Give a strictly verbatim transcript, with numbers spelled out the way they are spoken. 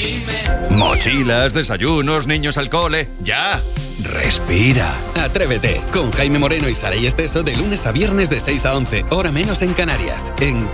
Mochilas, desayunos, niños al cole. ¡Ya! Respira. Atrévete con Jaime Moreno y Saray Esteso de lunes a viernes de seis a once, hora menos en Canarias. En